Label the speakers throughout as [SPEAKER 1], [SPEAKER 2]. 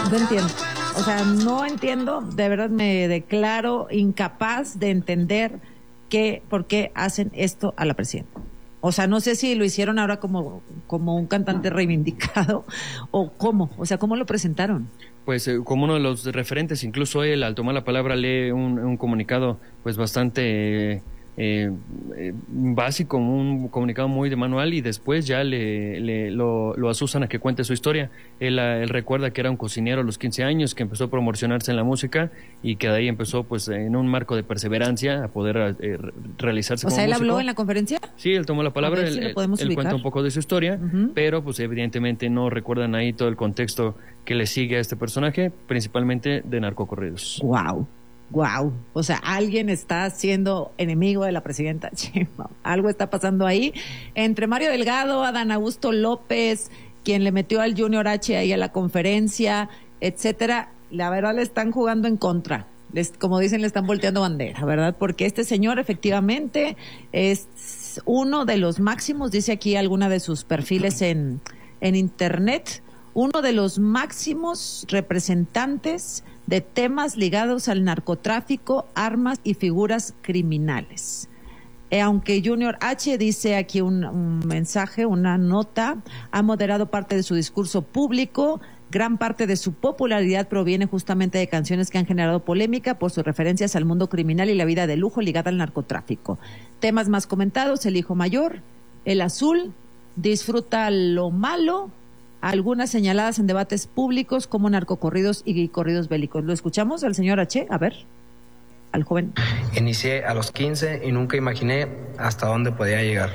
[SPEAKER 1] No entiendo. O sea, no entiendo, de verdad me declaro incapaz de entender por qué hacen esto a la presidenta. O sea, no sé si lo hicieron ahora como un cantante reivindicado o cómo, o sea, cómo lo presentaron.
[SPEAKER 2] Pues como uno de los referentes, incluso él al tomar la palabra lee un comunicado pues bastante básico, un comunicado muy de manual, y después ya lo asusan a que cuente su historia. Él recuerda que era un cocinero a los 15 años, que empezó a promocionarse en la música y que de ahí empezó pues en un marco de perseverancia a poder realizarse como músico.
[SPEAKER 1] O sea, ¿él habló en la conferencia?
[SPEAKER 2] Sí, él tomó la palabra, él cuenta un poco de su historia, pero pues evidentemente no recuerdan ahí todo el contexto que le sigue a este personaje, principalmente de narcocorridos.
[SPEAKER 1] Wow, o sea, alguien está siendo enemigo de la presidenta. Algo está pasando ahí. Entre Mario Delgado, Adán Augusto López, quien le metió al Junior H ahí a la conferencia, etcétera, la verdad le están jugando en contra. Como dicen, le están volteando bandera, ¿verdad? Porque este señor efectivamente es uno de los máximos, dice aquí alguna de sus perfiles en internet, uno de los máximos representantes de temas ligados al narcotráfico, armas y figuras criminales. Aunque Junior H dice aquí un mensaje, una nota, ha moderado parte de su discurso público, gran parte de su popularidad proviene justamente de canciones que han generado polémica por sus referencias al mundo criminal y la vida de lujo ligada al narcotráfico. Temas más comentados: el hijo mayor, el azul, disfruta lo malo, algunas señaladas en debates públicos como narcocorridos y corridos bélicos. ¿Lo escuchamos al señor H? A ver, al joven.
[SPEAKER 3] Inicié a los 15 y nunca imaginé hasta dónde podía llegar.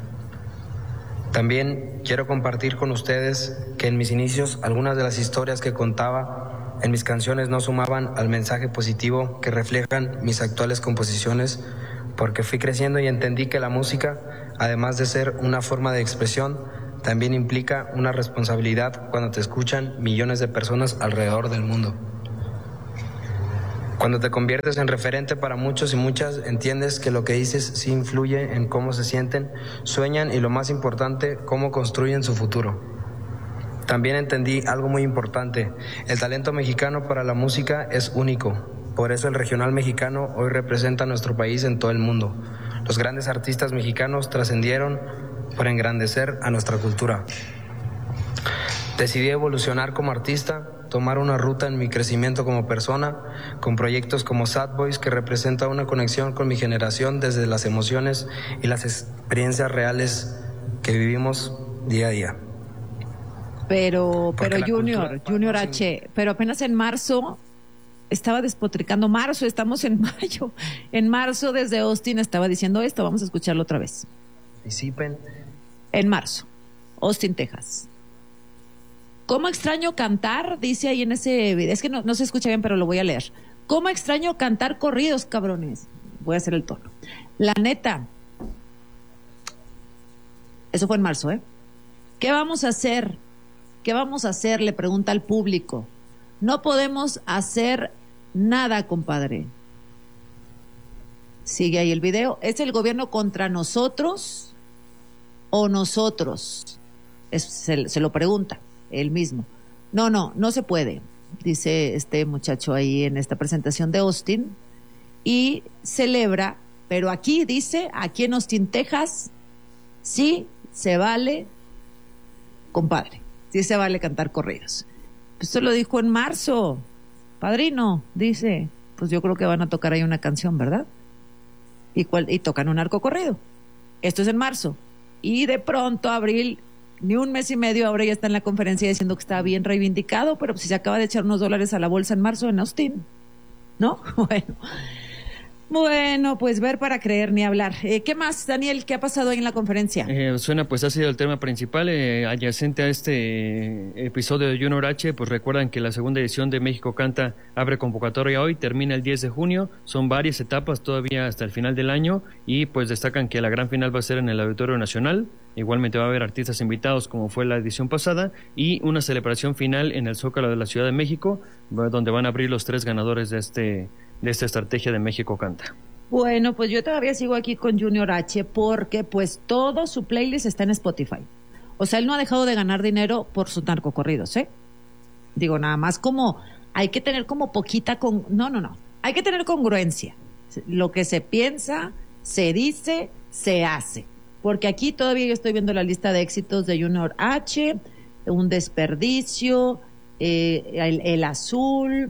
[SPEAKER 3] También quiero compartir con ustedes que en mis inicios algunas de las historias que contaba en mis canciones no sumaban al mensaje positivo que reflejan mis actuales composiciones, porque fui creciendo y entendí que la música, además de ser una forma de expresión, también implica una responsabilidad cuando te escuchan millones de personas alrededor del mundo. Cuando te conviertes en referente para muchos y muchas, entiendes que lo que dices sí influye en cómo se sienten, sueñan y, lo más importante, cómo construyen su futuro. También entendí algo muy importante: el talento mexicano para la música es único. Por eso el regional mexicano hoy representa a nuestro país en todo el mundo. Los grandes artistas mexicanos trascendieron por engrandecer a nuestra cultura. Decidí evolucionar como artista, tomar una ruta en mi crecimiento como persona, con proyectos como Sad Boys, que representa una conexión con mi generación desde las emociones y las experiencias reales que vivimos día a día.
[SPEAKER 1] Pero Junior H, pero apenas en marzo estaba despotricando. Marzo, estamos en mayo. En marzo, desde Austin, estaba diciendo esto. Vamos a escucharlo otra vez.
[SPEAKER 3] Participen.
[SPEAKER 1] En marzo, Austin, Texas. ¿Cómo extraño cantar? Dice ahí en ese video. Es que no se escucha bien, pero lo voy a leer. ¿Cómo extraño cantar corridos, cabrones? Voy a hacer el tono. La neta. Eso fue en marzo, ¿eh? ¿Qué vamos a hacer? ¿Qué vamos a hacer? Le pregunta al público. No podemos hacer nada, compadre. Sigue ahí el video. ¿Es el gobierno contra nosotros o nosotros? Se lo pregunta él mismo. No se puede, dice este muchacho ahí en esta presentación de Austin, y celebra, pero aquí dice, aquí en Austin, Texas, sí se vale, compadre, sí se vale cantar corridos. Esto lo dijo en marzo, padrino, dice, pues yo creo que van a tocar ahí una canción, ¿verdad? Y tocan un narcocorrido. Esto es en marzo. Y de pronto, abril, ni un mes y medio, ahora ya está en la conferencia diciendo que está bien reivindicado, pero si se acaba de echar unos dólares a la bolsa en marzo en Austin, ¿no? Bueno, pues ver para creer, ni hablar. ¿Qué más, Daniel? ¿Qué ha pasado ahí en la conferencia?
[SPEAKER 2] Suena, pues ha sido el tema principal, adyacente a este episodio de Junior H. Pues recuerdan que la segunda edición de México Canta abre convocatoria hoy, termina el 10 de junio, son varias etapas todavía hasta el final del año, y pues destacan que la gran final va a ser en el Auditorio Nacional. Igualmente va a haber artistas invitados como fue la edición pasada, y una celebración final en el Zócalo de la Ciudad de México, donde van a abrir los 3 ganadores de esta estrategia de México Canta.
[SPEAKER 1] Bueno, pues yo todavía sigo aquí con Junior H porque pues todo su playlist está en Spotify. O sea, él no ha dejado de ganar dinero por sus narcocorridos, ¿eh? Digo, nada más como hay que tener como poquita no. Hay que tener congruencia. Lo que se piensa, se dice, se hace. Porque aquí todavía yo estoy viendo la lista de éxitos de Junior H, un desperdicio, el azul,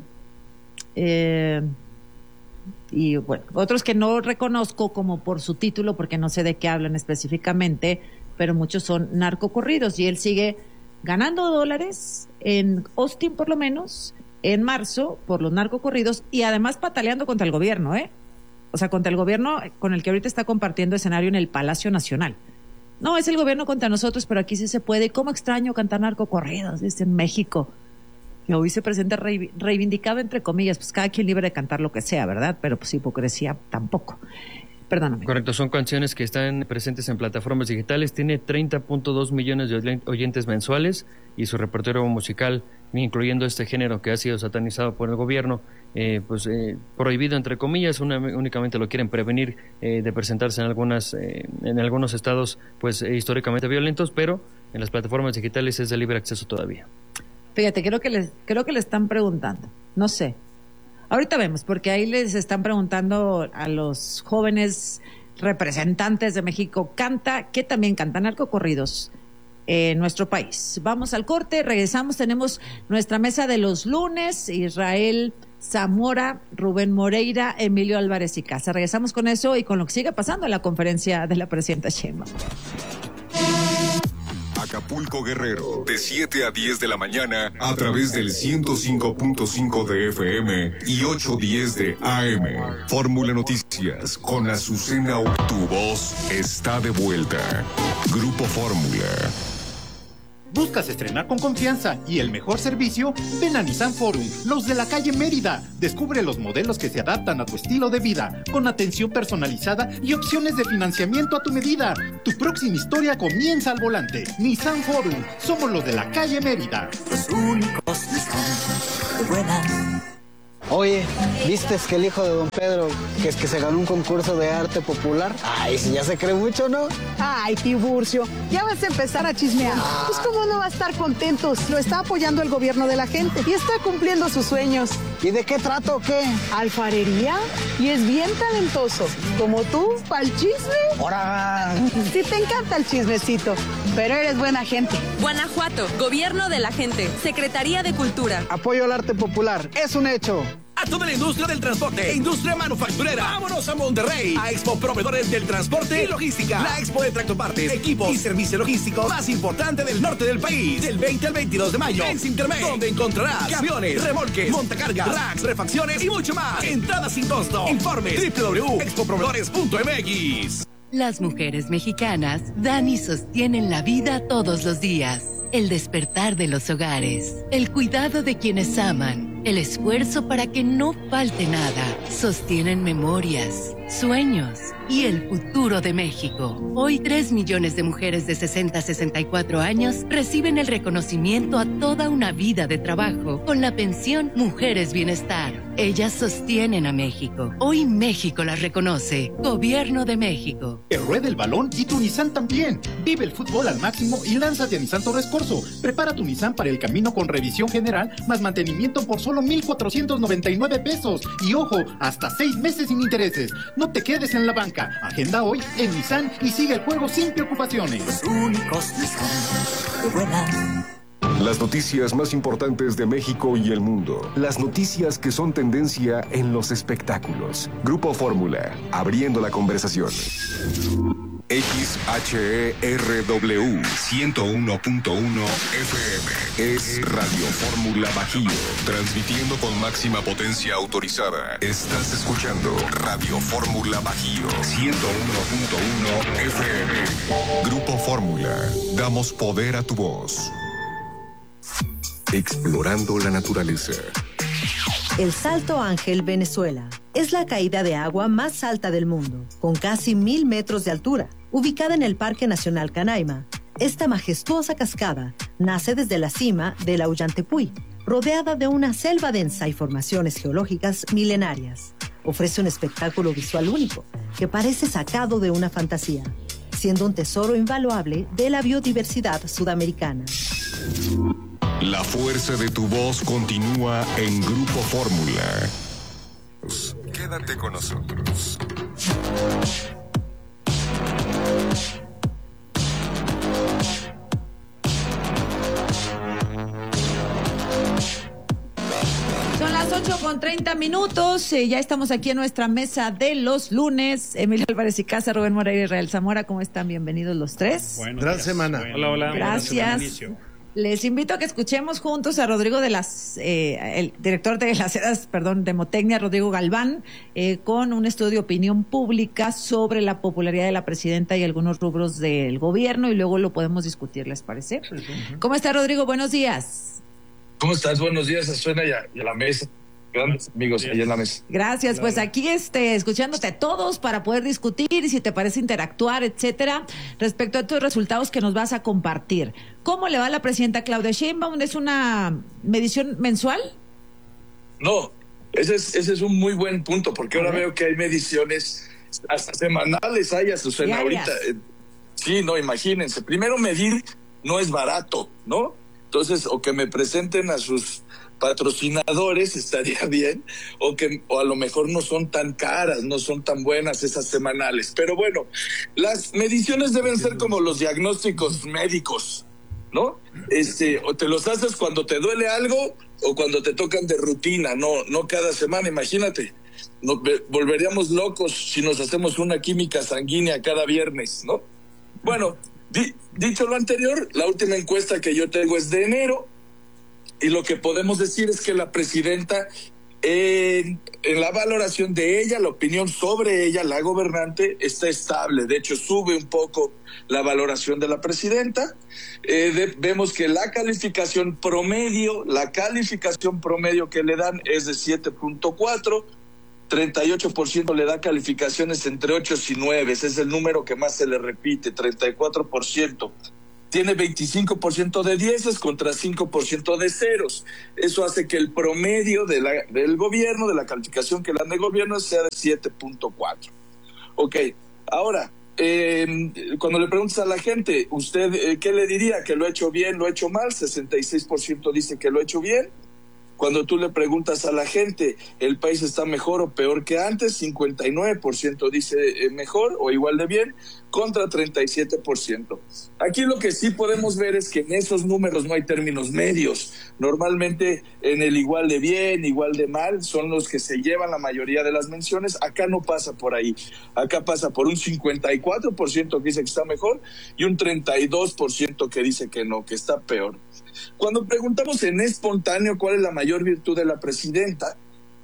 [SPEAKER 1] y bueno, otros que no reconozco como por su título, porque no sé de qué hablan específicamente, pero muchos son narcocorridos, y él sigue ganando dólares en Austin, por lo menos, en marzo, por los narcocorridos, y además pataleando contra el gobierno, o sea, contra el gobierno con el que ahorita está compartiendo escenario en el Palacio Nacional. No, es el gobierno contra nosotros, pero aquí sí se puede. ¿Cómo extraño cantar narcocorridos? Dice en México. Y hoy se presenta reivindicado, entre comillas, pues cada quien libre de cantar lo que sea, ¿verdad? Pero pues hipocresía tampoco. Perdóname.
[SPEAKER 2] Correcto, son canciones que están presentes en plataformas digitales. Tiene 30.2 millones de oyentes mensuales y su repertorio musical, incluyendo este género que ha sido satanizado por el gobierno, prohibido entre comillas, únicamente lo quieren prevenir de presentarse en algunos estados pues históricamente violentos, pero en las plataformas digitales es de libre acceso todavía.
[SPEAKER 1] Fíjate, creo que le están preguntando, no sé. Ahorita vemos, porque ahí les están preguntando a los jóvenes representantes de México Canta, que también cantan narcocorridos en nuestro país. Vamos al corte, regresamos, tenemos nuestra mesa de los lunes, Israel Zamora, Rubén Moreira, Emilio Álvarez y Casa. Regresamos con eso y con lo que sigue pasando en la conferencia de la presidenta Sheinbaum.
[SPEAKER 4] Acapulco, Guerrero, de 7 a 10 de la mañana a través del 105.5 de FM y 810 de AM. Fórmula Noticias con Azucena. Tu voz está de vuelta. Grupo Fórmula.
[SPEAKER 5] ¿Buscas estrenar con confianza y el mejor servicio? Ven a Nissan Forum, los de la calle Mérida. Descubre los modelos que se adaptan a tu estilo de vida, con atención personalizada y opciones de financiamiento a tu medida. Tu próxima historia comienza al volante. Nissan Forum, somos los de la calle Mérida.
[SPEAKER 6] Los únicos Nissan que vuelan.
[SPEAKER 7] Oye, ¿viste que el hijo de don Pedro, que es que se ganó un concurso de arte popular? Ay, si ya se cree mucho, ¿no?
[SPEAKER 8] Ay, Tiburcio, ya vas a empezar a chismear. Pues cómo no va a estar contento, lo está apoyando el gobierno de la gente y está cumpliendo sus sueños.
[SPEAKER 7] ¿Y de qué trato o qué?
[SPEAKER 8] Alfarería, y es bien talentoso, como tú, pa'l chisme.
[SPEAKER 7] ¡Ora!
[SPEAKER 8] Sí te encanta el chismecito, pero eres buena gente.
[SPEAKER 9] Guanajuato, Gobierno de la Gente, Secretaría de Cultura.
[SPEAKER 7] Apoyo al arte popular, es un hecho.
[SPEAKER 10] A toda la industria del transporte e industria manufacturera. Vámonos a Monterrey, a Expo Proveedores del Transporte y Logística. La expo de tractopartes, equipos y servicio logístico más importante del norte del país. Del 20 al 22 de mayo en Sintermex, donde encontrarás camiones, remolques, montacargas, racks, refacciones y mucho más. Entrada sin costo. Informe www.expoproveedores.mx.
[SPEAKER 11] Las mujeres mexicanas dan y sostienen la vida todos los días. El despertar de los hogares, el cuidado de quienes aman, el esfuerzo para que no falte nada, sostienen memorias, sueños y el futuro de México. Hoy 3 millones de mujeres de 60 a 64 años reciben el reconocimiento a toda una vida de trabajo con la pensión Mujeres Bienestar. Ellas sostienen a México. Hoy México las reconoce. Gobierno de México.
[SPEAKER 5] Que ruede el balón y tu Nissan también. Vive el fútbol al máximo y lánzate a Nissan Torres Corso. Prepara tu Nissan para el camino con revisión general más mantenimiento por solo 1,499 pesos. Y ojo, hasta 6 meses sin intereses. No te quedes en la banca. Agenda hoy en Nissan y sigue el juego sin preocupaciones.
[SPEAKER 6] Los únicos Nissan que vuelan.
[SPEAKER 4] Las noticias más importantes de México y el mundo. Las noticias que son tendencia en los espectáculos. Grupo Fórmula, abriendo la conversación. XHERW 101.1 FM es Radio Fórmula Bajío, transmitiendo con máxima potencia autorizada. Estás escuchando Radio Fórmula Bajío 101.1 FM. Grupo Fórmula, damos poder a tu voz. Explorando la naturaleza.
[SPEAKER 12] El Salto Ángel, Venezuela, es la caída de agua más alta del mundo, con casi 1,000 metros de altura. Ubicada en el Parque Nacional Canaima, esta majestuosa cascada nace desde la cima del Ollantaypuy, rodeada de una selva densa y formaciones geológicas milenarias. Ofrece un espectáculo visual único, que parece sacado de una fantasía, siendo un tesoro invaluable de la biodiversidad sudamericana.
[SPEAKER 4] La fuerza de tu voz continúa en Grupo Fórmula. Quédate con nosotros.
[SPEAKER 1] Son las 8:30. Ya estamos aquí en nuestra mesa de los lunes. Emilio Álvarez y Casa, Rubén Moreira y Israel Zamora. ¿Cómo están? Bienvenidos los tres.
[SPEAKER 13] Gran semana.
[SPEAKER 2] Hola.
[SPEAKER 1] Gracias. Les invito a que escuchemos juntos a Rodrigo el director de las sedas, de Motecnia, Rodrigo Galván, con un estudio de opinión pública sobre la popularidad de la presidenta y algunos rubros del gobierno, y luego lo podemos discutir, ¿les parece? Sí. ¿Cómo está, Rodrigo? Buenos días.
[SPEAKER 14] ¿Cómo estás? Buenos días, Azuena, y a la mesa. Grandes amigos allá en la mesa.
[SPEAKER 1] Gracias, pues aquí escuchándote a todos para poder discutir y si te parece interactuar, etcétera, respecto a estos resultados que nos vas a compartir. ¿Cómo le va a la presidenta Claudia Sheinbaum? ¿Es una medición mensual?
[SPEAKER 14] No, ese es un muy buen punto, porque ahora veo que hay mediciones hasta semanales, Azuena, ahorita. Sí, no, imagínense. Primero, medir no es barato, ¿no? Entonces, o que me presenten a sus patrocinadores estaría bien, o a lo mejor no son tan caras, no son tan buenas esas semanales. Pero bueno, las mediciones deben ser como los diagnósticos médicos, ¿no? O te los haces cuando te duele algo o cuando te tocan de rutina, no cada semana. Imagínate, nos volveríamos locos si nos hacemos una química sanguínea cada viernes, ¿no? Bueno, dicho lo anterior, la última encuesta que yo tengo es de enero, y lo que podemos decir es que la presidenta, en la valoración de ella, la opinión sobre ella, la gobernante, está estable. De hecho, sube un poco la valoración de la presidenta. Vemos que la calificación promedio que le dan es de 7.4. 38% le da calificaciones entre 8 y 9. Ese es el número que más se le repite, 34%. Tiene 25% de 10 contra 5% de ceros. Eso hace que el promedio del gobierno, de la calificación que le dan de gobierno, sea de 7.4. Ok, ahora, cuando le preguntas a la gente, ¿usted qué le diría? ¿Que lo ha hecho bien, lo ha hecho mal? 66% dice que lo ha hecho bien. Cuando tú le preguntas a la gente, ¿el país está mejor o peor que antes? 59% dice mejor o igual de bien, contra 37%. Aquí lo que sí podemos ver es que en esos números no hay términos medios. Normalmente en el igual de bien, igual de mal, son los que se llevan la mayoría de las menciones. Acá no pasa por ahí. Acá pasa por un 54% que dice que está mejor y un 32% que dice que no, que está peor. Cuando preguntamos en espontáneo cuál es la mayor virtud de la presidenta,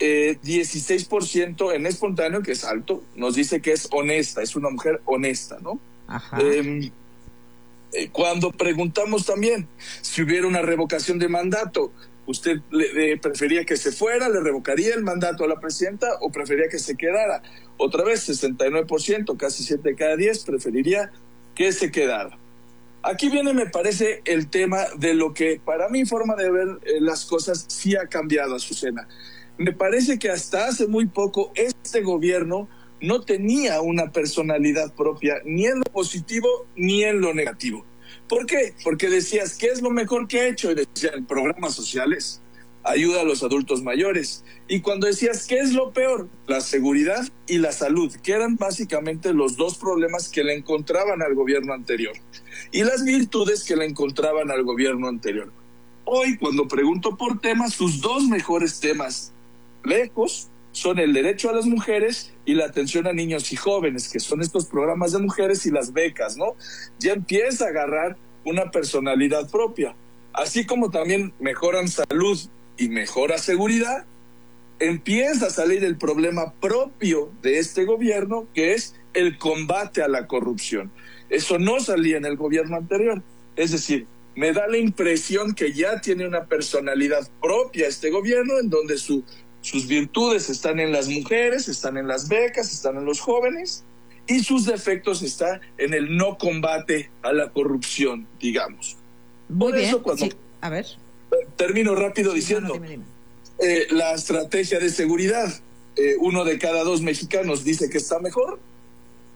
[SPEAKER 14] 16% en espontáneo, que es alto, nos dice que es honesta, es una mujer honesta, ¿no? Ajá. Cuando preguntamos también si hubiera una revocación de mandato, ¿usted le prefería que se fuera, le revocaría el mandato a la presidenta o prefería que se quedara? Otra vez, 69%, casi 7 de cada 10, preferiría que se quedara. Aquí viene, me parece, el tema de lo que para mi forma de ver las cosas sí ha cambiado, Azucena. Me parece que hasta hace muy poco este gobierno no tenía una personalidad propia, ni en lo positivo ni en lo negativo. ¿Por qué? Porque decías, ¿qué es lo mejor que ha hecho? Y decían, programas sociales, ayuda a los adultos mayores. Y cuando decías, ¿qué es lo peor? La seguridad y la salud, que eran básicamente los dos problemas que le encontraban al gobierno anterior. Y las virtudes que le encontraban al gobierno anterior. Hoy, cuando pregunto por temas, sus dos mejores temas, lejos, son el derecho a las mujeres y la atención a niños y jóvenes, que son estos programas de mujeres y las becas, ¿no? Ya empieza a agarrar una personalidad propia. Así como también mejoran salud y mejora seguridad, empieza a salir el problema propio de este gobierno, que es el combate a la corrupción. Eso no salía en el gobierno anterior. Es decir, me da la impresión que ya tiene una personalidad propia este gobierno, en donde sus virtudes están en las mujeres, están en las becas, están en los jóvenes, y sus defectos están en el no combate a la corrupción, digamos.
[SPEAKER 1] Muy bien. Eso cuando... Sí. A ver.
[SPEAKER 14] Termino rápido diciendo, dime. La estrategia de seguridad, 1 de cada 2 mexicanos dice que está mejor.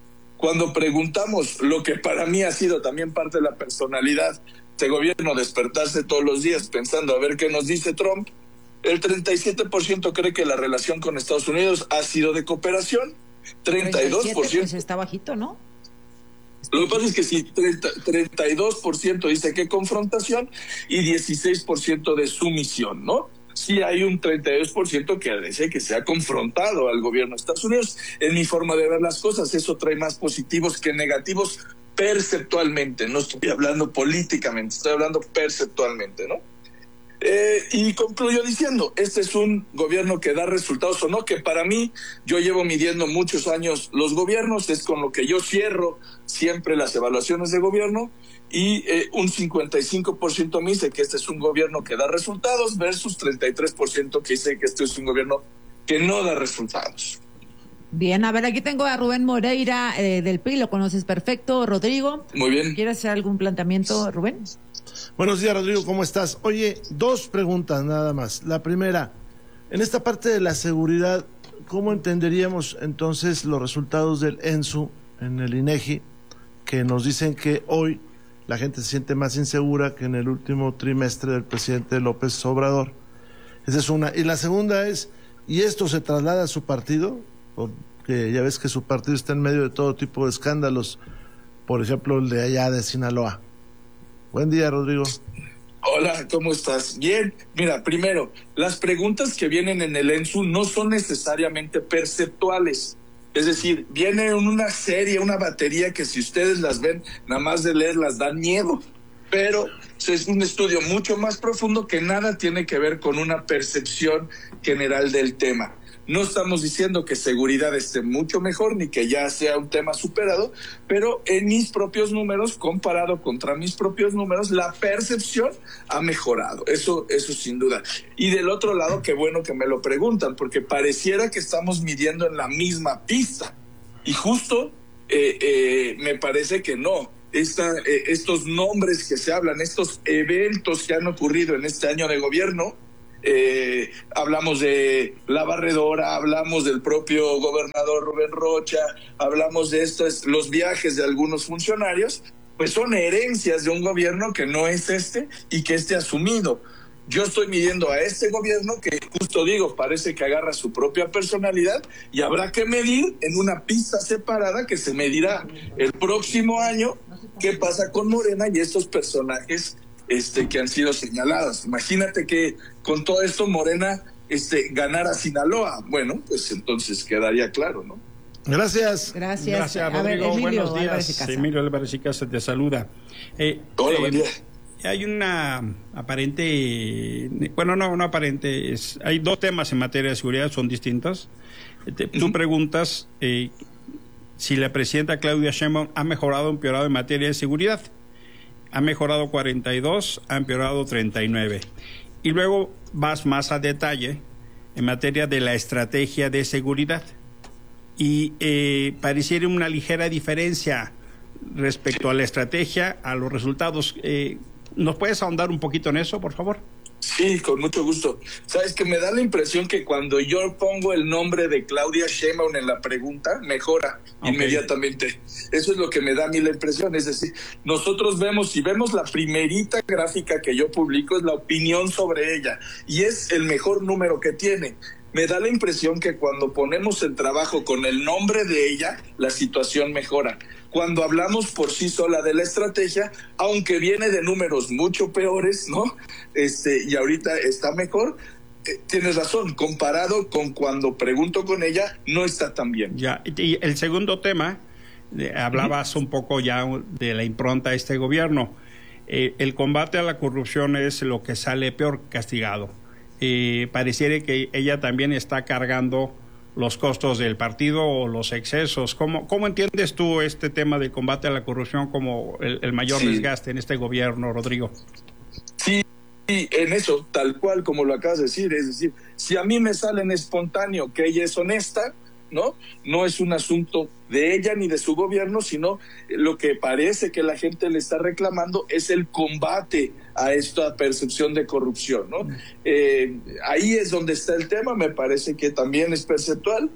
[SPEAKER 14] cuando preguntamos lo que para mí ha sido también parte de la personalidad de gobierno, despertarse todos los días pensando a ver qué nos dice Trump, el 37% cree que la relación con Estados Unidos ha sido de cooperación, 32%...
[SPEAKER 1] Pues está bajito, ¿no?
[SPEAKER 14] Lo que pasa es que sí, 32% dice que confrontación y 16% de sumisión, ¿no? Sí hay un 32% que dice que se ha confrontado al gobierno de Estados Unidos. En mi forma de ver las cosas, eso trae más positivos que negativos perceptualmente. No estoy hablando políticamente, estoy hablando perceptualmente, ¿no? Y concluyo diciendo, este es un gobierno que da resultados o no, que para mí, yo llevo midiendo muchos años los gobiernos, es con lo que yo cierro siempre las evaluaciones de gobierno, y un 55% me dice que este es un gobierno que da resultados versus 33% que dice que este es un gobierno que no da resultados.
[SPEAKER 1] Bien, a ver, aquí tengo a Rubén Moreira del PRI, lo conoces perfecto. Rodrigo.
[SPEAKER 14] Muy bien.
[SPEAKER 1] ¿Quieres hacer algún planteamiento, Rubén?
[SPEAKER 13] Buenos días, Rodrigo, ¿cómo estás? Oye, 2 preguntas nada más. La primera, en esta parte de la seguridad, ¿cómo entenderíamos entonces los resultados del ENSU en el INEGI, que nos dicen que hoy la gente se siente más insegura que en el último trimestre del presidente López Obrador? Esa es una. Y la segunda es, ¿y esto se traslada a su partido? Porque ya ves que su partido está en medio de todo tipo de escándalos, por ejemplo el de allá de Sinaloa. Buen día, Rodrigo.
[SPEAKER 14] Hola, ¿cómo estás? Bien, mira, primero, las preguntas que vienen en el ENSU no son necesariamente perceptuales. Es decir, viene en una serie, una batería que si ustedes las ven, nada más de leerlas dan miedo. Pero es un estudio mucho más profundo que nada tiene que ver con una percepción general del tema. No estamos diciendo que seguridad esté mucho mejor ni que ya sea un tema superado, pero en mis propios números, comparado contra mis propios números, la percepción ha mejorado. Eso sin duda. Y del otro lado, qué bueno que me lo preguntan, porque pareciera que estamos midiendo en la misma pista. Y justo me parece que no. Estos nombres que se hablan, estos eventos que han ocurrido en este año de gobierno, hablamos de la barredora, hablamos del propio gobernador Rubén Rocha, hablamos de los viajes de algunos funcionarios, pues son herencias de un gobierno que no es y que asumido. Yo estoy midiendo a este gobierno que, justo digo, parece que agarra su propia personalidad y habrá que medir en una pista separada que se medirá el próximo año qué pasa con Morena y estos personajes que han sido señalados. Imagínate que con todo esto Morena ganara Sinaloa. Bueno, pues entonces quedaría claro, ¿no?
[SPEAKER 13] Gracias.
[SPEAKER 1] Gracias,
[SPEAKER 15] Rodrigo.
[SPEAKER 1] A ver, Emilio,
[SPEAKER 15] buenos días. Emilio Álvarez y Casa te saluda.
[SPEAKER 14] Hola, buen día.
[SPEAKER 15] Hay una aparente, bueno, no aparente, hay 2 temas en materia de seguridad, son distintos. Tú preguntas si la presidenta Claudia Sheinbaum ha mejorado o empeorado en materia de seguridad. Ha mejorado 42, ha empeorado 39. Y luego vas más a detalle en materia de la estrategia de seguridad. Y pareciera una ligera diferencia respecto a la estrategia, a los resultados. ¿Nos puedes ahondar un poquito en eso, por favor?
[SPEAKER 14] Sí, con mucho gusto. Sabes que me da la impresión que cuando yo pongo el nombre de Claudia Sheinbaum en la pregunta, mejora inmediatamente. Eso es lo que me da a mí la impresión. Es decir, nosotros vemos la primerita gráfica que yo publico, es la opinión sobre ella, y es el mejor número que tiene. Me da la impresión que cuando ponemos el trabajo con el nombre de ella, la situación mejora. Cuando hablamos por sí sola de la estrategia, aunque viene de números mucho peores, ¿no? Y ahorita está mejor, tienes razón, comparado con cuando pregunto con ella, no está tan bien.
[SPEAKER 15] Ya, y el segundo tema, hablabas un poco ya de la impronta de este gobierno. El combate a la corrupción es lo que sale peor castigado. Pareciera que ella también está cargando los costos del partido o los excesos. ¿Cómo entiendes tú este tema del combate a la corrupción como el mayor desgaste en este gobierno, Rodrigo?
[SPEAKER 14] Sí, en eso, tal cual como lo acabas de decir, es decir, si a mí me sale en espontáneo que ella es honesta, no es un asunto de ella ni de su gobierno, sino lo que parece que la gente le está reclamando es el combate a esta percepción de corrupción, ¿no? Ahí es donde está el tema, me parece que también es perceptual,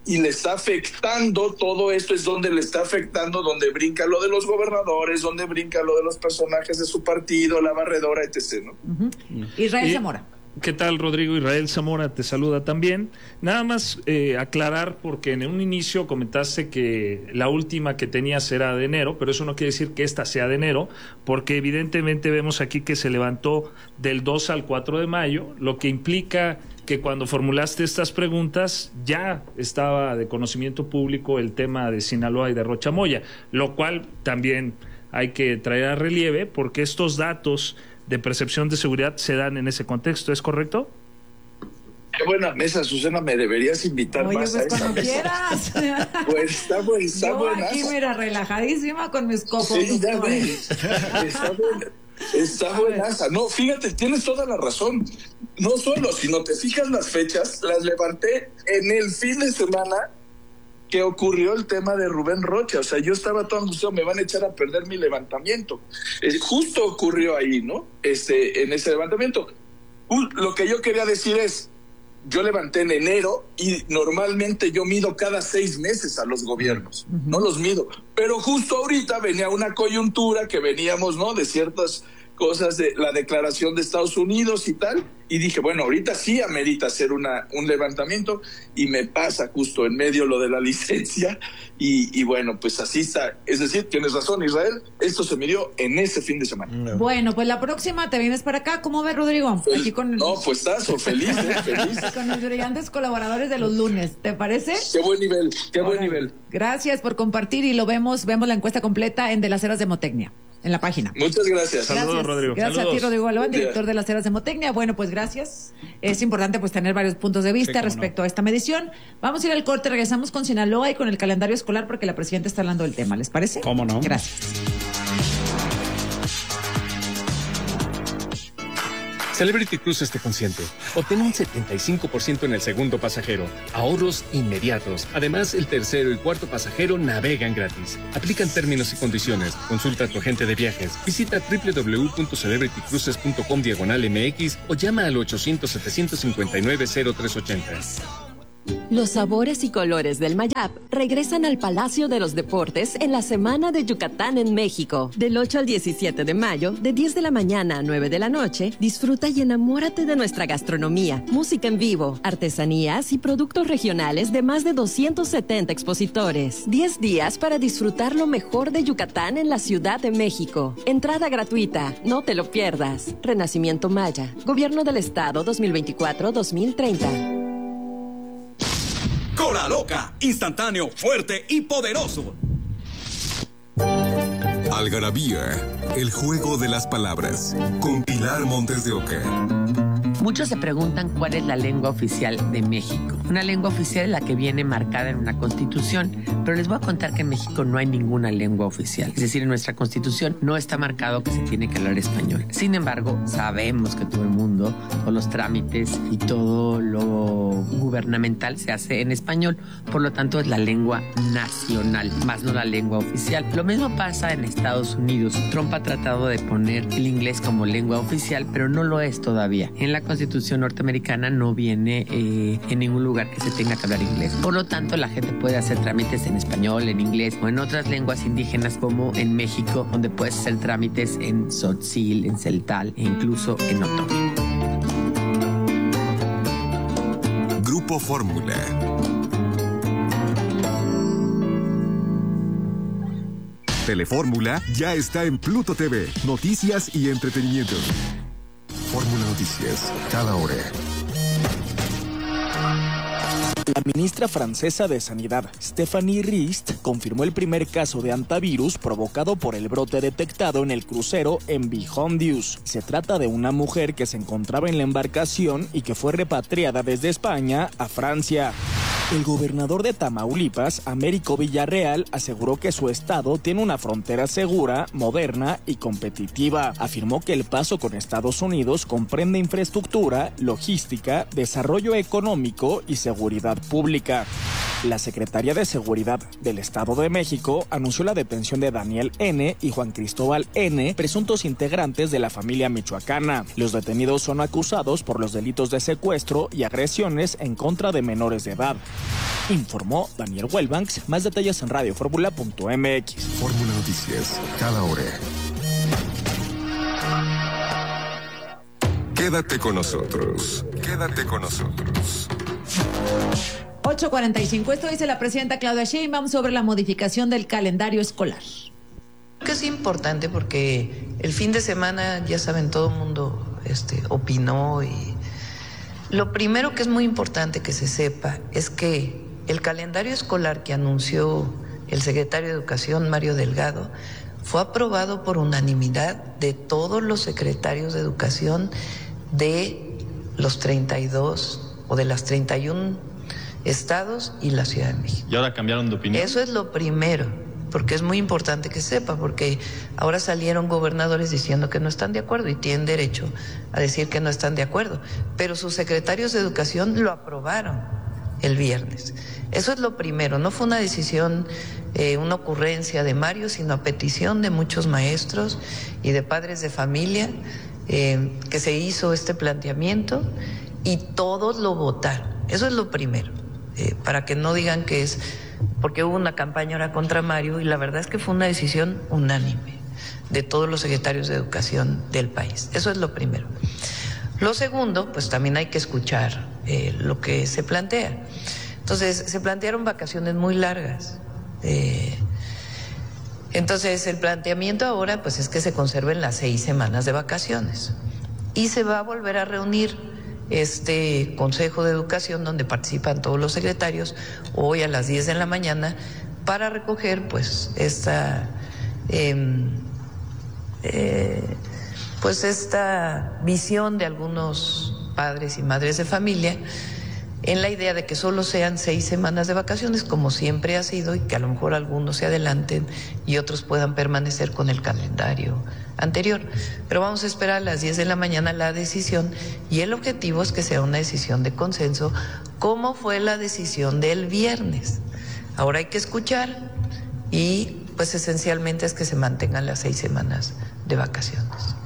[SPEAKER 14] y le está afectando todo esto, es donde le está afectando, donde brinca lo de los gobernadores, donde brinca lo de los personajes de su partido, la barredora, etc., ¿no?
[SPEAKER 1] Israel Zamora.
[SPEAKER 16] ¿Qué tal, Rodrigo? Israel Zamora te saluda también. Nada más aclarar, porque en un inicio comentaste que la última que tenías era de enero, pero eso no quiere decir que esta sea de enero, porque evidentemente vemos aquí que se levantó del 2 al 4 de mayo, lo que implica que cuando formulaste estas preguntas ya estaba de conocimiento público el tema de Sinaloa y de Rochamoya, lo cual también hay que traer a relieve, porque estos datos de percepción de seguridad se dan en ese contexto, ¿es correcto?
[SPEAKER 14] Qué buena mesa, Susana, me deberías invitar más
[SPEAKER 1] pues
[SPEAKER 14] a esa mesa. Pues está buena.
[SPEAKER 1] Aquí, mira, relajadísima con mis cocos.
[SPEAKER 14] Sí, ya ves. Está buenaza. No, fíjate, tienes toda la razón. No solo, sino te fijas las fechas, las levanté en el fin de semana que ocurrió el tema de Rubén Rocha. O sea, yo estaba todo angustiado, me van a echar a perder mi levantamiento. Justo ocurrió ahí, ¿no? En ese levantamiento. Lo que yo quería decir es, yo levanté en enero y normalmente yo mido cada 6 meses a los gobiernos, no los mido. Pero justo ahorita venía una coyuntura que veníamos, ¿no?, de ciertas cosas de la declaración de Estados Unidos y tal, y dije, bueno, ahorita sí amerita hacer un levantamiento, y me pasa justo en medio lo de la licencia, y bueno, pues así está. Es decir, tienes razón, Israel, esto se midió en ese fin de semana.
[SPEAKER 1] Bueno, pues la próxima te vienes para acá. ¿Cómo ves, Rodrigo? Aquí con
[SPEAKER 14] no, pues estás feliz, feliz.
[SPEAKER 1] Con los brillantes colaboradores de los lunes, ¿te parece?
[SPEAKER 14] Qué buen nivel, qué buen nivel.
[SPEAKER 1] Gracias por compartir, y lo vemos la encuesta completa en De las Heras de Motecnia, en la página.
[SPEAKER 14] Muchas gracias.
[SPEAKER 16] Saludos, Rodrigo.
[SPEAKER 1] Gracias a ti, Rodrigo Galván, director de las Heras de Motecnia. Bueno, pues gracias. Es importante pues tener varios puntos de vista respecto a esta medición. Vamos a ir al corte, regresamos con Sinaloa y con el calendario escolar, porque la presidenta está hablando del tema. ¿Les parece?
[SPEAKER 15] ¿Cómo no?
[SPEAKER 1] Gracias.
[SPEAKER 17] Celebrity Cruises te consiente. Obtén un 75% en el segundo pasajero. Ahorros inmediatos. Además, el tercero y cuarto pasajero navegan gratis. Aplican términos y condiciones. Consulta a tu agente de viajes. Visita www.celebritycruises.com/MX o llama al 800-759-0380.
[SPEAKER 18] Los sabores y colores del Mayap regresan al Palacio de los Deportes en la Semana de Yucatán en México. Del 8 al 17 de mayo, de 10 de la mañana a 9 de la noche, disfruta y enamórate de nuestra gastronomía, música en vivo, artesanías y productos regionales de más de 270 expositores. 10 días para disfrutar lo mejor de Yucatán en la Ciudad de México. Entrada gratuita, no te lo pierdas. Renacimiento Maya, Gobierno del Estado 2024-2030.
[SPEAKER 10] Cola Loca, instantáneo, fuerte y poderoso.
[SPEAKER 4] Algarabía, el juego de las palabras, con Pilar Montes de Oca.
[SPEAKER 19] Muchos se preguntan cuál es la lengua oficial de México. Una lengua oficial es la que viene marcada en una constitución, pero les voy a contar que en México no hay ninguna lengua oficial. Es decir, en nuestra constitución no está marcado que se tiene que hablar español. Sin embargo, sabemos que todo el mundo, todos los trámites y todo lo gubernamental se hace en español. Por lo tanto, es la lengua nacional, más no la lengua oficial. Lo mismo pasa en Estados Unidos. Trump ha tratado de poner el inglés como lengua oficial, pero no lo es todavía. En la Constitución norteamericana no viene en ningún lugar que se tenga que hablar inglés. Por lo tanto, la gente puede hacer trámites en español, en inglés o en otras lenguas indígenas, como en México, donde puedes hacer trámites en tzotzil, en celtal e incluso en otomí.
[SPEAKER 4] Grupo Fórmula. Telefórmula ya está en Pluto TV. Noticias y entretenimiento. Fórmula Noticias, cada hora.
[SPEAKER 20] La ministra francesa de Sanidad, Stéphanie Rist, confirmó el primer caso de hantavirus provocado por el brote detectado en el crucero MV Hondius. Se trata de una mujer que se encontraba en la embarcación y que fue repatriada desde España a Francia. El gobernador de Tamaulipas, Américo Villarreal, aseguró que su estado tiene una frontera segura, moderna y competitiva. Afirmó que el paso con Estados Unidos comprende infraestructura, logística, desarrollo económico y seguridad pública. La Secretaría de Seguridad del Estado de México anunció la detención de Daniel N. y Juan Cristóbal N., presuntos integrantes de la familia michoacana. Los detenidos son acusados por los delitos de secuestro y agresiones en contra de menores de edad. Informó Daniel Wellbanks. Más detalles en radioformula.mx.
[SPEAKER 4] Fórmula Noticias, cada hora. Quédate con nosotros. Quédate con nosotros.
[SPEAKER 1] 8:45. Esto dice la presidenta Claudia Sheinbaum sobre la modificación del calendario escolar.
[SPEAKER 21] Creo que es importante porque el fin de semana, ya saben, todo el mundo opinó, y lo primero que es muy importante que se sepa es que el calendario escolar que anunció el secretario de Educación, Mario Delgado, fue aprobado por unanimidad de todos los secretarios de Educación de los 32 o de las 31 estados y la Ciudad de México.
[SPEAKER 22] ¿Y ahora cambiaron de opinión?
[SPEAKER 21] Eso es lo primero, porque es muy importante que sepa, porque ahora salieron gobernadores diciendo que no están de acuerdo y tienen derecho a decir que no están de acuerdo, pero sus secretarios de Educación lo aprobaron el viernes. Eso es lo primero, no fue una decisión, una ocurrencia de Mario, sino a petición de muchos maestros y de padres de familia, que se hizo este planteamiento y todos lo votaron. Eso es lo primero, para que no digan que es porque hubo una campaña ahora contra Mario, y la verdad es que fue una decisión unánime de todos los secretarios de Educación del país. Eso es lo primero. Lo segundo, pues también hay que escuchar lo que se plantea. Entonces, se plantearon vacaciones muy largas. Entonces, el planteamiento ahora pues es que se conserven las 6 semanas de vacaciones. Y se va a volver a reunir este Consejo de Educación, donde participan todos los secretarios, hoy a las 10 de la mañana, para recoger pues esta visión de algunos padres y madres de familia, en la idea de que solo sean 6 semanas de vacaciones, como siempre ha sido, y que a lo mejor algunos se adelanten y otros puedan permanecer con el calendario anterior. Pero vamos a esperar a las 10 de la mañana la decisión, y el objetivo es que sea una decisión de consenso, como fue la decisión del viernes. Ahora hay que escuchar, y pues esencialmente es que se mantengan las 6 semanas de vacaciones.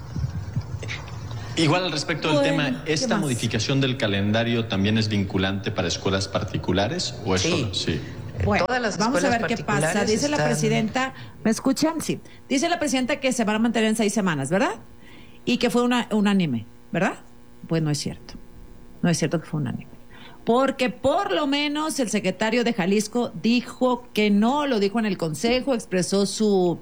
[SPEAKER 22] Igual al respecto del tema, ¿esta modificación del calendario también es vinculante para escuelas particulares o es solo? Sí.
[SPEAKER 1] Bueno, vamos a ver qué pasa. Dice la presidenta, ¿me escuchan? Sí. Dice la presidenta que se van a mantener en 6 semanas, ¿verdad? Y que fue unánime, ¿verdad? Pues no es cierto. No es cierto que fue unánime. Porque por lo menos el secretario de Jalisco dijo que no, lo dijo en el Consejo, expresó su,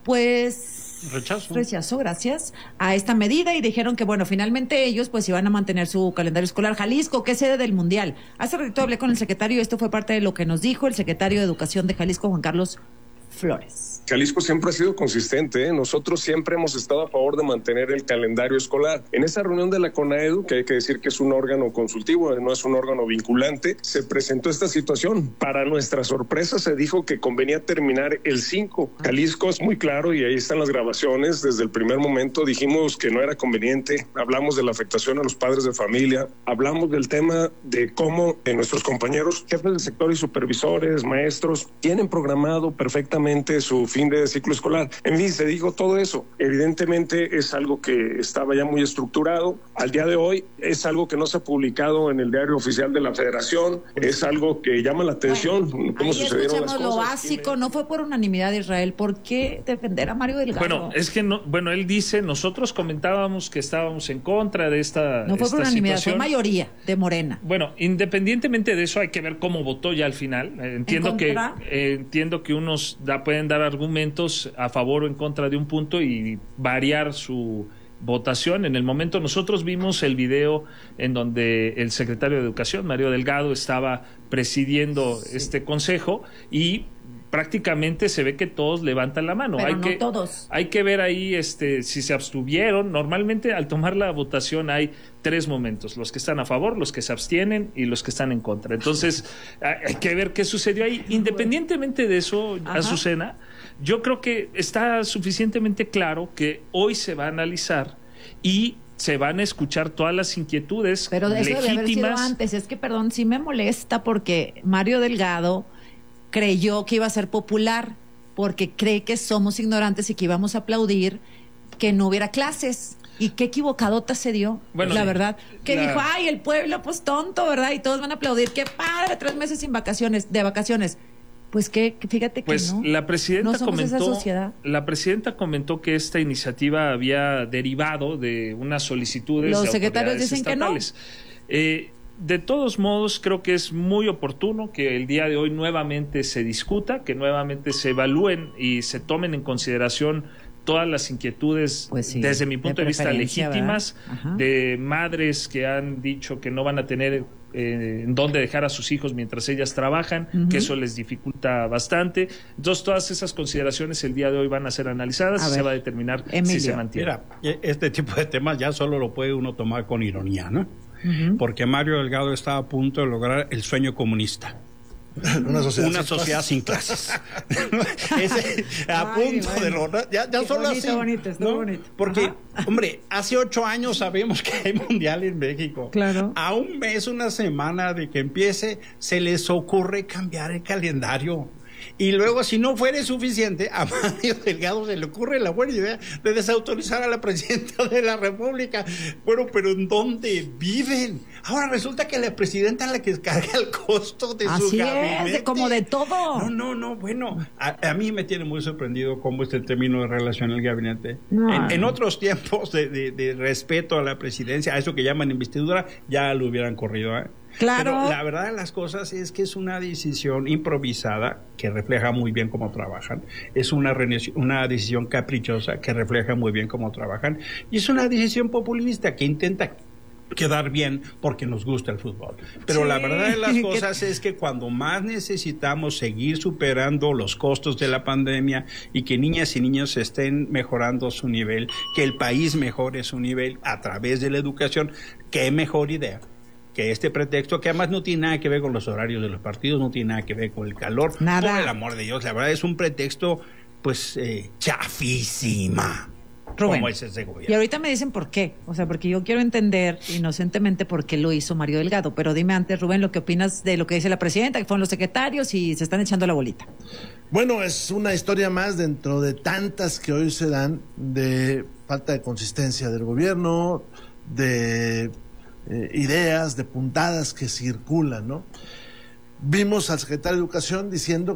[SPEAKER 1] rechazo, gracias, a esta medida, y dijeron que, bueno, finalmente ellos pues iban a mantener su calendario escolar. Jalisco, que es sede del Mundial. Hace rato hablé con el secretario y esto fue parte de lo que nos dijo el secretario de Educación de Jalisco, Juan Carlos Flores.
[SPEAKER 23] Jalisco siempre ha sido consistente, ¿eh? Nosotros siempre hemos estado a favor de mantener el calendario escolar. En esa reunión de la CONAEDU, que hay que decir que es un órgano consultivo, no es un órgano vinculante, se presentó esta situación. Para nuestra sorpresa se dijo que convenía terminar el 5. Jalisco es muy claro, y ahí están las grabaciones. Desde el primer momento dijimos que no era conveniente. Hablamos de la afectación a los padres de familia, hablamos del tema de cómo nuestros compañeros, jefes de sector y supervisores, maestros, tienen programado perfectamente su fin de ciclo escolar. En fin, se dijo todo eso. Evidentemente es algo que estaba ya muy estructurado. Al día de hoy es algo que no se ha publicado en el diario oficial de la Federación. Es algo que llama la atención.
[SPEAKER 1] Bueno,
[SPEAKER 23] cómo sucedieron las cosas.
[SPEAKER 1] Lo básico, no fue por unanimidad de Israel. ¿Por qué defender a Mario Delgado?
[SPEAKER 16] Bueno, es que no, bueno, él dice, nosotros comentábamos que estábamos en contra de esta
[SPEAKER 1] No fue por unanimidad,
[SPEAKER 16] situación.
[SPEAKER 1] fue mayoría de Morena.
[SPEAKER 16] Bueno, independientemente de eso, hay que ver cómo votó ya al final. Entiendo que unos pueden dar argumentos a favor o en contra de un punto y variar su votación. En el momento nosotros vimos el video en donde el secretario de Educación, Mario Delgado, estaba presidiendo este consejo, y prácticamente se ve que todos levantan la mano.
[SPEAKER 1] Pero no todos.
[SPEAKER 16] Hay que ver ahí si se abstuvieron. Normalmente al tomar la votación hay 3 momentos: los que están a favor, los que se abstienen y los que están en contra. Entonces hay que ver qué sucedió ahí. Independientemente de eso, Azucena, yo creo que está suficientemente claro que hoy se va a analizar y se van a escuchar todas las inquietudes
[SPEAKER 1] pero de eso debe haber sido
[SPEAKER 16] legítimas.
[SPEAKER 1] antes. Es que, perdón, sí me molesta porque Mario Delgado creyó que iba a ser popular porque cree que somos ignorantes y que íbamos a aplaudir que no hubiera clases. Y qué equivocadota se dio,
[SPEAKER 16] Bueno,
[SPEAKER 1] la
[SPEAKER 16] sí.
[SPEAKER 1] verdad. Que dijo, ay, el pueblo, pues tonto, ¿verdad? Y todos van a aplaudir. Qué padre, 3 meses sin vacaciones, de vacaciones. Pues que fíjate que
[SPEAKER 16] Pues
[SPEAKER 1] no.
[SPEAKER 16] la presidenta
[SPEAKER 1] No somos esa sociedad.
[SPEAKER 16] la presidenta comentó que esta iniciativa había derivado de unas solicitudes
[SPEAKER 1] Los
[SPEAKER 16] de
[SPEAKER 1] secretarios
[SPEAKER 16] autoridades
[SPEAKER 1] dicen que no.
[SPEAKER 16] estatales. De todos modos, creo que es muy oportuno que el día de hoy nuevamente se discuta, que nuevamente se evalúen y se tomen en consideración todas las inquietudes,
[SPEAKER 1] Pues sí,
[SPEAKER 16] desde mi punto de vista,
[SPEAKER 1] preferencia,
[SPEAKER 16] legítimas,
[SPEAKER 1] ¿verdad? Ajá.
[SPEAKER 16] de madres que han dicho que no van a tener en dónde dejar a sus hijos mientras ellas trabajan,
[SPEAKER 1] Ujú.
[SPEAKER 16] que eso les dificulta bastante. Entonces, todas esas consideraciones el día de hoy van a ser analizadas
[SPEAKER 1] A
[SPEAKER 16] y se
[SPEAKER 1] ver,
[SPEAKER 16] va a determinar si
[SPEAKER 1] Emilio.
[SPEAKER 16] se mantiene.
[SPEAKER 5] Mira, este tipo de temas ya solo lo puede uno tomar con ironía, ¿no?
[SPEAKER 1] Ujú.
[SPEAKER 5] Porque Mario Delgado está a punto de lograr el sueño comunista.
[SPEAKER 13] Una
[SPEAKER 5] sociedad sin clases. A punto de lograr. Ya solo
[SPEAKER 1] bonito,
[SPEAKER 5] así.
[SPEAKER 1] bonito, estuvo
[SPEAKER 5] ¿no?
[SPEAKER 1] bonito.
[SPEAKER 5] Porque, hombre, hace 8 años sabemos que hay mundial en México.
[SPEAKER 1] Claro.
[SPEAKER 5] A un mes, una semana de que empiece, se les ocurre cambiar el calendario. Y luego, si no fuera suficiente, a Mario Delgado se le ocurre la buena idea de desautorizar a la presidenta de la República. Bueno, pero ¿en dónde viven? Ahora resulta que la presidenta es la que carga el costo de su
[SPEAKER 1] Así
[SPEAKER 5] gabinete.
[SPEAKER 1] es, como de todo.
[SPEAKER 5] No, bueno, a mí me tiene muy sorprendido cómo este término de relación el gabinete.
[SPEAKER 1] No.
[SPEAKER 5] En otros tiempos de respeto a la presidencia, a eso que llaman investidura, ya lo hubieran corrido, ¿eh?
[SPEAKER 1] Claro.
[SPEAKER 5] Pero la verdad de las cosas es que es una decisión improvisada que refleja muy bien cómo trabajan. Es una decisión caprichosa que refleja muy bien cómo trabajan. Y es una decisión populista que intenta quedar bien porque nos gusta el fútbol. Pero
[SPEAKER 1] Sí.
[SPEAKER 5] la verdad de las cosas es que cuando más necesitamos seguir superando los costos de la pandemia y que niñas y niños estén mejorando su nivel, que el país mejore su nivel a través de la educación, qué mejor idea que este pretexto, que además no tiene nada que ver con los horarios de los partidos, no tiene nada que ver con el calor.
[SPEAKER 1] Nada.
[SPEAKER 5] Por el amor de Dios, la verdad es un pretexto, pues, chafísima.
[SPEAKER 1] Rubén,
[SPEAKER 5] Como es ese
[SPEAKER 1] y
[SPEAKER 5] gobierno.
[SPEAKER 1] ahorita me dicen por qué, o sea, porque yo quiero entender inocentemente por qué lo hizo Mario Delgado, pero dime antes, Rubén, lo que opinas de lo que dice la presidenta, que fueron los secretarios y se están echando la bolita.
[SPEAKER 13] Bueno, es una historia más dentro de tantas que hoy se dan de falta de consistencia del gobierno, de ideas, de puntadas que circulan, ¿no? Vimos al secretario de Educación diciendo